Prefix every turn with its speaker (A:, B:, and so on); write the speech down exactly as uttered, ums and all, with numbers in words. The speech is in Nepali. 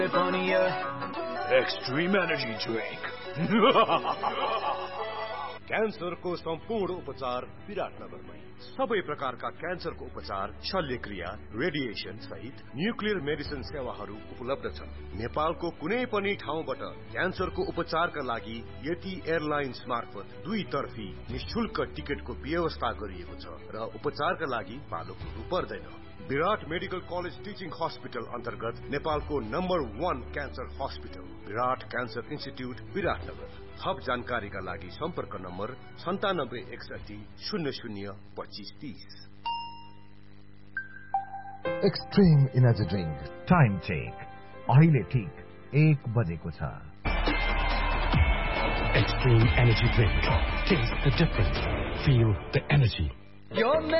A: Extreme Energy Drink.
B: क्यान्सरको सम्पूर्ण उपचार विराटनगरमै सबै प्रकारका क्यान्सरको उपचार शल्यक्रिया रेडिएसन सहित न्युक्लियर मेडिसिन सेवाहरू उपलब्ध छन् नेपालको कुनै पनि ठाउँबाट क्यान्सरको उपचारका लागि यति एयरलाइन्स मार्फत दुई तर्फी निशुल्क टिकटको व्यवस्था गरिएको छ र उपचारका लागि पालो पुग्नु पर्दैन विराट मेडिकल कलेज टिचिङ हस्पिटल अन्तर्गत नेपालको नम्बर वन क्यान्सर हस्पिटल विराट क्यान्सर इन्स्टिट्युट विराटनगर थप जानकारीका लागि सम्पर्क नम्बर सन्तानब्बे एकसठी शून्य शून्य पच्चीस तीस।
C: Extreme energy drink time check अहिले ठीक एक बजेको छ।
D: Extreme Energy Drink. Taste the difference. Feel the energy.